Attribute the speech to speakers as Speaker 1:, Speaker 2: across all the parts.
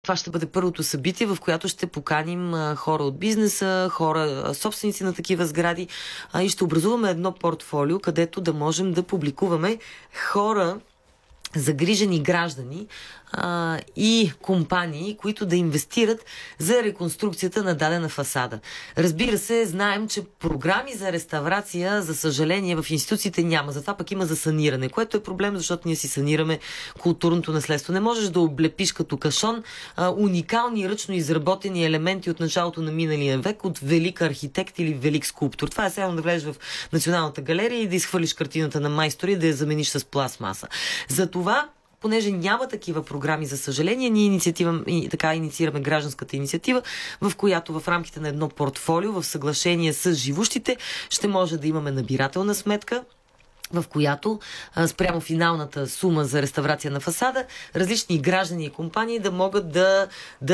Speaker 1: Това ще бъде първото събитие, в което ще поканим хора от бизнеса, хора, собственици на такива сгради и ще образуваме едно портфолио, където да можем да публикуваме хора, загрижени граждани и компании, които да инвестират за реконструкцията на дадена фасада. Разбира се, знаем, че програми за реставрация, за съжаление, в институциите няма. Затова пък има за саниране, което е проблем, защото ние си санираме културното наследство. Не можеш да облепиш като кашон уникални ръчно изработени елементи от началото на миналия век от велик архитект или велик скулптор. Това е само да влезеш в Националната галерия и да изхвърлиш картината на майстори и да я замениш с пластмаса. Затова, понеже няма такива програми, за съжаление, ние инициираме гражданската инициатива, в която в рамките на едно портфолио, в съглашение с живущите, ще може да имаме набирателна сметка, в която спрямо финалната сума за реставрация на фасада, различни граждани и компании да могат да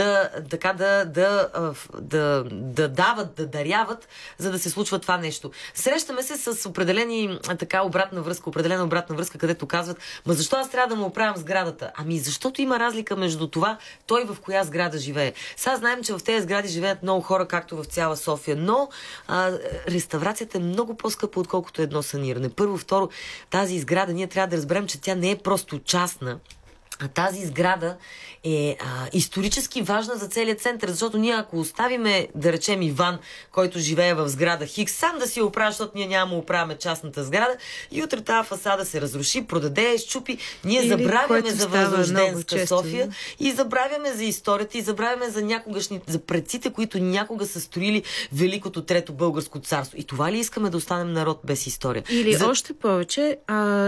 Speaker 1: дават, да даряват, за да се случва това нещо. Срещаме се с определена обратна връзка, където казват: ма защо аз трябва да му оправям сградата? Ами защото има разлика между това той в коя сграда живее. Сега знаем, че в тези сгради живеят много хора, както в цяла София, но реставрацията е много по-скъпа, отколкото едно саниране. Първо, второ, тази сграда, ние трябва да разберем, че тя не е просто частна, а тази сграда е исторически важна за целия център, защото ние ако оставиме, да речем, Иван, който живее в сграда Хикс, сам да си оправя, защото ние няма да оправяме частната сграда, и утре тази фасада се разруши, продаде, щупи. Ние забравяме за възрожденска София и забравяме за историята и забравяме за предците, които някога са строили Великото Трето българско царство. И това ли искаме да останем народ без история?
Speaker 2: Или още повече,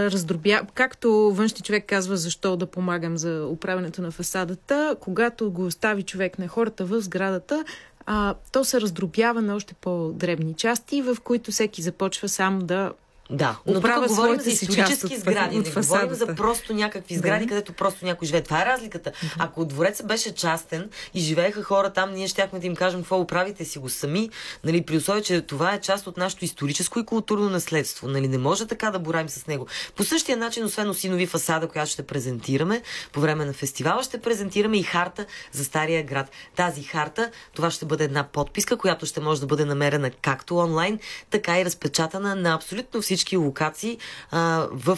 Speaker 2: както външни човек казва, защо да помагам за управянето на фасадата, когато го остави човек на хората в сградата, то се раздробява на още по-дребни части, в които всеки започва сам да
Speaker 1: но тук говорим за исторически сгради, не говорим за просто някакви сгради, където просто някой живее. Това е разликата. Ако дворецът беше частен и живееха хора там, ние щяхме да им кажем: какво оправите си го сами, нали, при условие, че това е част от нашето историческо и културно наследство. Нали, не може така да боравим с него. По същия начин, освен осинови фасада, която ще презентираме по време на фестивала, ще презентираме и харта за Стария град. Тази харта, това ще бъде една подписка, която ще може да бъде намерена както онлайн, така и разпечатана на абсолютно всички локации в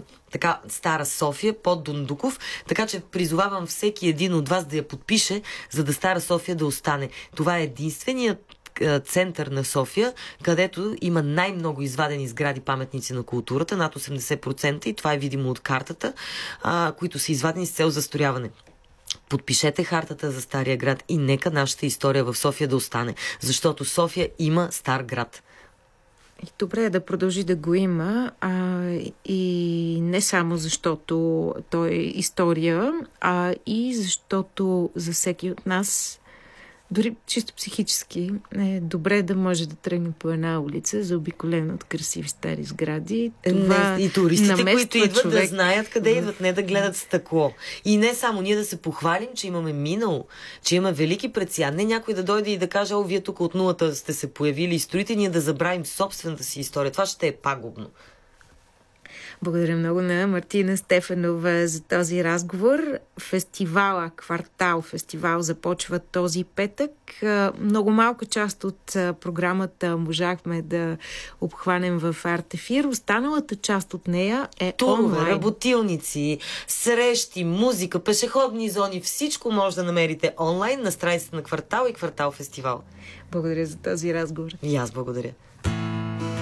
Speaker 1: Стара София, под Дондуков, така че призовавам всеки един от вас да я подпише, за да Стара София да остане. Това е единственият център на София, където има най-много извадени сгради паметници на културата, над 80%, и това е видимо от картата, които са извадени с цел застрояване. Подпишете хартата за Стария град и нека нашата история в София да остане, защото София има стар град.
Speaker 2: Добре е да продължи да го има, и не само защото той е история, а и защото за всеки от нас, дори чисто психически, е добре да може да тръгне по една улица, заобиколена от красиви стари сгради. Това
Speaker 1: и туристите, които идват,
Speaker 2: човек
Speaker 1: да знаят къде идват, не да гледат стъкло. И не само ние да се похвалим, че имаме минало, че има велики предци, а не някой да дойде и да каже: вие тук от нулата сте се появили и строите, ние да забравим собствената си история. Това ще е пагубно.
Speaker 2: Благодаря много на Мартина Стефанова за този разговор. Фестивал започва този петък. Много малка част от програмата можахме да обхванем в Артефир. Останалата част от нея е онлайн.
Speaker 1: Работилници, срещи, музика, пешеходни зони. Всичко може да намерите онлайн на страницата на Квартал и Квартал Фестивал.
Speaker 2: Благодаря за този разговор.
Speaker 1: И аз благодаря.